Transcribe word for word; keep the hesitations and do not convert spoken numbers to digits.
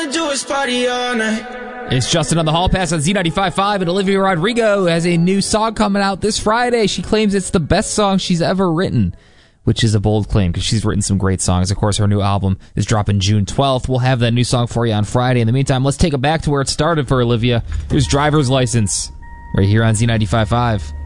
Jewish party all night. It's Justin on the Hall Pass on Z ninety-five point five, and Olivia Rodrigo has a new song coming out this Friday. She claims it's the best song she's ever written, which is a bold claim because she's written some great songs. Of course, her new album is dropping June twelfth. We'll have that new song for you on Friday. In the meantime, let's take it back to where it started for Olivia. Here's Driver's License right here on Z ninety-five point five.